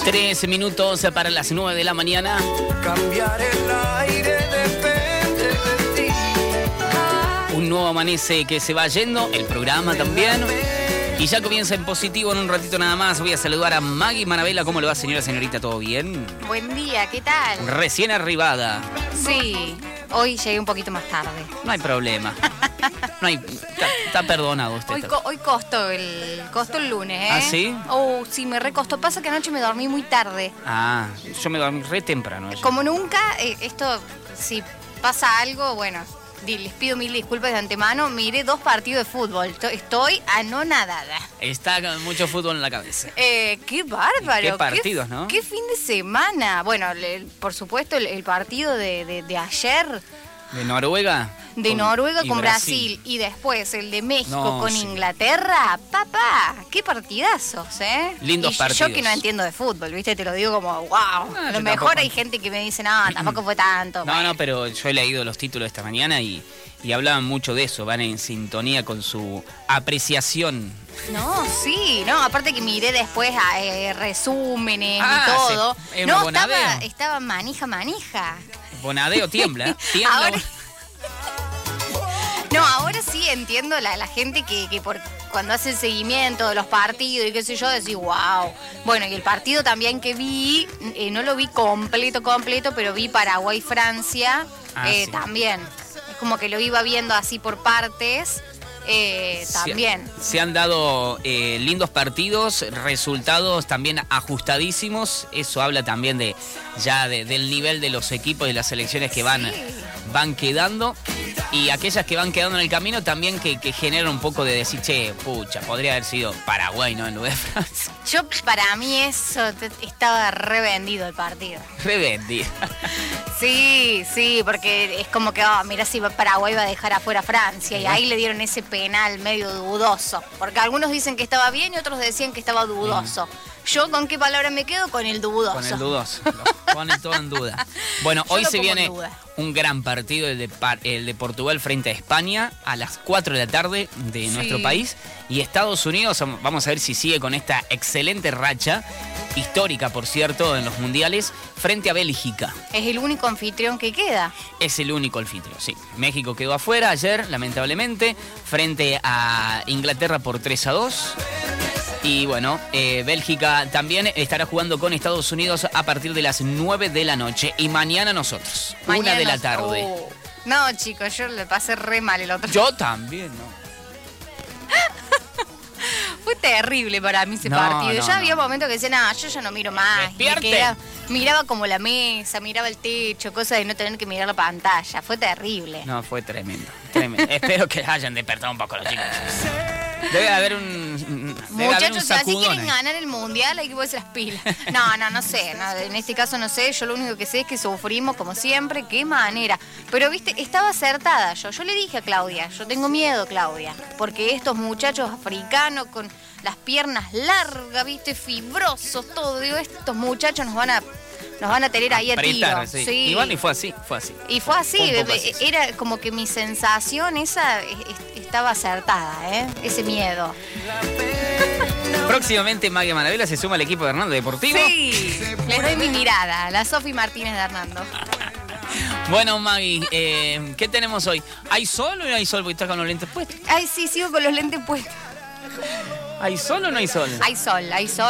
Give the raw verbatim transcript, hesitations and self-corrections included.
trece minutos para las nueve de la mañana. Cambiar el aire depende de ti. Un nuevo amanece que se va yendo, el programa también. Y ya comienza en positivo en un ratito nada más. Voy a saludar a Maggie Manabela. ¿Cómo le va, señora, señorita? ¿Todo bien? Buen día, ¿qué tal? Recién arribada. Sí, hoy llegué un poquito más tarde. No hay problema. No hay, está, está perdonado usted. Hoy, co hoy costó el costó el lunes, ¿eh? ¿Ah, sí? Oh, sí, me recostó. Pasa que anoche me dormí muy tarde. Ah, yo me dormí re temprano ayer. Como nunca, eh, esto, si pasa algo, bueno, di- les pido mil disculpas de antemano. Miré dos partidos de fútbol. Estoy- Estoy anonadada. Está con mucho fútbol en la cabeza. Eh, qué bárbaro. Qué partidos, ¿no? Qué fin de semana. Bueno, el- por supuesto, el, el partido de, de, de ayer... ¿De Noruega? De Con- Noruega y con Brasil. y después el de México No, con sí. Inglaterra, papá, qué partidazos, ¿eh? Lindos y partidos. Yo que no entiendo de fútbol, ¿viste? Te lo digo como, wow. Ah, A yo lo mejor tampoco. hay gente que me dice, no, tampoco fue tanto. No, Bueno. no, pero yo he leído los títulos esta mañana y, y hablaban mucho de eso. Van en sintonía con su apreciación. No, sí, no, aparte que miré después a, eh, resúmenes Ah, y todo. sí, es no, un estaba, bonadeo. estaba manija, manija. Bonadeo tiembla, ¿eh? Tiembla. Ahora- No, ahora sí entiendo la, la gente que, que por cuando hace el seguimiento de los partidos y qué sé yo, decís, wow. Bueno, y el partido también que vi, eh, no lo vi completo, completo, pero vi Paraguay-Francia Ah, eh, sí. también. Es como que lo iba viendo así por partes, eh, Se- también. Se han dado eh, lindos partidos, resultados también ajustadísimos. Eso habla también de ya de- del nivel de los equipos y las selecciones que van, Sí. van quedando. Y aquellas que van quedando en el camino también que, que generan un poco de decir, che, pucha, podría haber sido Paraguay, ¿no? En lugar de Francia. Yo, para mí eso te- estaba revendido el partido. Revendida. Sí, sí, porque es como que, oh, mira si Paraguay va a dejar afuera a Francia y ahí le dieron ese penal medio dudoso, porque algunos dicen que estaba bien y otros decían que estaba dudoso. Yo con qué palabra me quedo, con el dudoso. Con el dudoso. Lo ponen todo en duda. Bueno, Yo hoy lo se pongo en viene duda. un gran partido, el de, Par- el de Portugal frente a España, a las cuatro de la tarde de Sí. nuestro país. Y Estados Unidos, vamos a ver si sigue con esta excelente racha, histórica por cierto, en los mundiales, frente a Bélgica. Es el único anfitrión que queda. Es el único anfitrión, sí. México quedó afuera ayer, lamentablemente, frente a Inglaterra por tres a dos. Y bueno, eh, Bélgica también estará jugando con Estados Unidos a partir de las nueve de la noche. Y mañana nosotros, una Mañana de la nos- tarde. Oh. No, chicos, yo le pasé re mal el otro. Yo también, ¿no? Fue terrible para mí ese No, partido. no, ya no. había momentos que decía, no, yo ya no miro más. Y me ¡Despierte! quedaba- miraba como la mesa, miraba el techo, cosa de no tener que mirar la pantalla. Fue terrible. No, fue tremendo, tremendo. Espero que hayan despertado un poco los chicos. Debe haber un, debe haber un Muchachos, si así sacudón quieren ahí. ganar el mundial, hay que ponerse las pilas. No, no, no sé. No, en este caso no sé. Yo lo único que sé es que sufrimos como siempre. Qué manera. Pero, viste, estaba acertada yo. Yo le dije a Claudia, yo tengo miedo, Claudia. Porque estos muchachos africanos con las piernas largas, viste, fibrosos, todo. Digo, estos muchachos nos van a, nos van a tener ahí a tiro. Apretar, sí. Y bueno, y fue así, fue así. Y fue así, Un poco así, sí. era como que mi sensación esa es- es- estaba acertada, ¿eh? Ese miedo. Próximamente Maggie Manabela se suma al equipo de Hernando Deportivo. Sí, les doy mi mirada, la Sofi Martínez de Hernando. Bueno, Maggie, eh, ¿qué tenemos hoy? ¿Hay sol o no hay sol? Porque estás con los lentes puestos. Ay, sí, sigo con los lentes puestos. ¿Hay sol o no hay sol? Hay sol, hay sol.